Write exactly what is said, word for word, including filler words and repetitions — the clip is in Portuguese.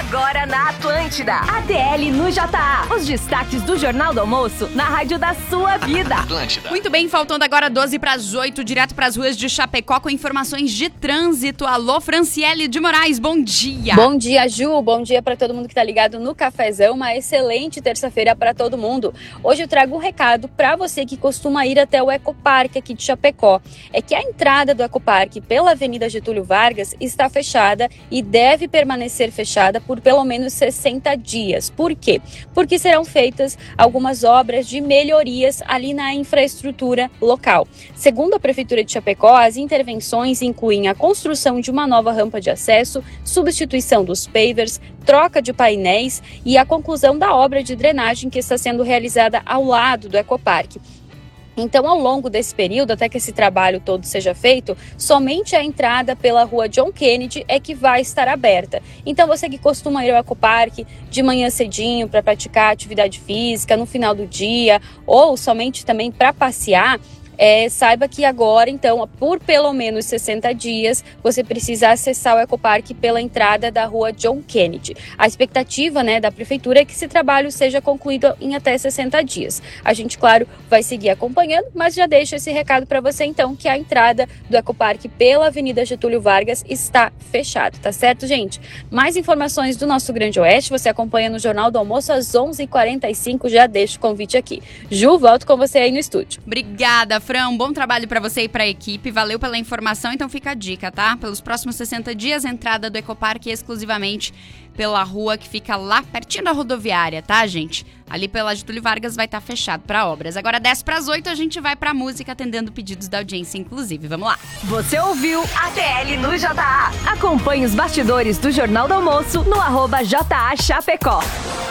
Agora na Atlântida. A T L no J A. Os destaques do Jornal do Almoço na rádio da sua vida. Atlântida. Muito bem, faltando agora doze para as oito, direto para as ruas de Chapecó com informações de trânsito. Alô, Franciele de Moraes, bom dia. Bom dia, Ju. Bom dia para todo mundo que tá ligado no Cafezão. Uma excelente terça-feira para todo mundo. Hoje eu trago um recado para você que costuma ir até o Ecoparque aqui de Chapecó. É que a entrada do Ecoparque pela Avenida Getúlio Vargas está fechada e deve permanecer fechada por pelo menos sessenta dias. Por quê? Porque serão feitas algumas obras de melhorias ali na infraestrutura local. Segundo a Prefeitura de Chapecó, as intervenções incluem a construção de uma nova rampa de acesso, substituição dos pavers, troca de painéis e a conclusão da obra de drenagem que está sendo realizada ao lado do Ecoparque. Então, ao longo desse período, até que esse trabalho todo seja feito, somente a entrada pela rua John Kennedy é que vai estar aberta. Então, você que costuma ir ao Ecoparque de manhã cedinho para praticar atividade física, no final do dia, ou somente também para passear, É, saiba que agora, então, por pelo menos sessenta dias, você precisa acessar o Ecoparque pela entrada da rua John Kennedy. A expectativa, né, da Prefeitura é que esse trabalho seja concluído em até sessenta dias. A gente, claro, vai seguir acompanhando, mas já deixo esse recado para você, então, que a entrada do Ecoparque pela Avenida Getúlio Vargas está fechada, tá certo, gente? Mais informações do nosso Grande Oeste, você acompanha no Jornal do Almoço às onze e quarenta e cinco, já deixo o convite aqui. Ju, volto com você aí no estúdio. Obrigada, Fran, um bom trabalho para você e para a equipe, valeu pela informação, então fica a dica, tá? Pelos próximos sessenta dias, entrada do Ecoparque exclusivamente pela rua que fica lá pertinho da rodoviária, tá, gente? Ali pela Getúlio Vargas vai estar fechado para obras. Agora, dez para as oito, a gente vai para música, atendendo pedidos da audiência, inclusive. Vamos lá. Você ouviu a T L no J A. Acompanhe os bastidores do Jornal do Almoço no arroba J A Chapecó.